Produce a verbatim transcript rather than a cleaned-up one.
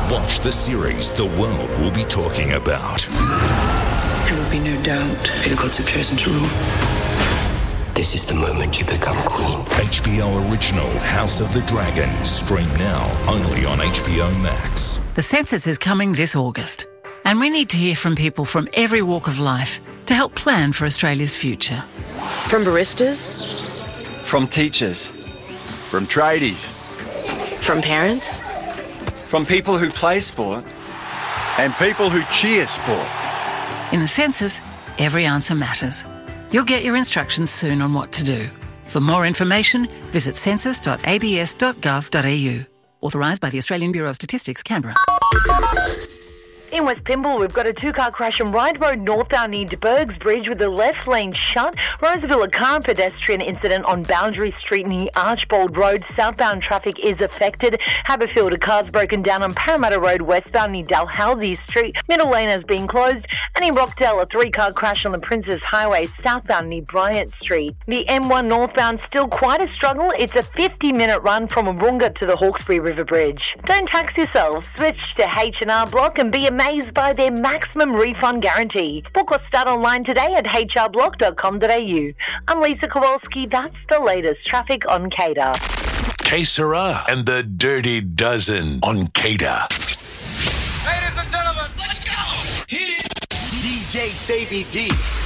Watch the series the world will be talking about. There will be no doubt who the gods have chosen to rule. This is the moment you become queen. H B O original House of the Dragon. Stream now only on H B O Max. The census is coming this August, and we need to hear from people from every walk of life to help plan for Australia's future. From baristas, from teachers, from tradies, from parents, from people who play sport, and people who cheer sport. In the census, every answer matters. You'll get your instructions soon on what to do. For more information, visit census dot a b s dot gov dot a u. Authorised by the Australian Bureau of Statistics, Canberra. In West Pymble, we've got a two-car crash on Ryde Road northbound near DeBergs Bridge with the left lane shut. Roseville, a car and pedestrian incident on Boundary Street near Archbold Road. Southbound traffic is affected. Haberfield, a car's broken down on Parramatta Road westbound near Dalhousie Street. Middle lane has been closed. And in Rockdale, a three-car crash on the Princess Highway southbound near Bryant Street. The M one northbound still quite a struggle. It's a fifty-minute run from Wahroonga to the Hawkesbury River Bridge. Don't tax yourself. Switch to H and R Block and be a amazed by their maximum refund guarantee. Book or start online today at h r block dot com dot a u. I'm Lisa Kowalski. That's the latest traffic on K D A. K Sarah and the Dirty Dozen on K D A. Ladies and gentlemen, let's go! Hit it! D J Savy D.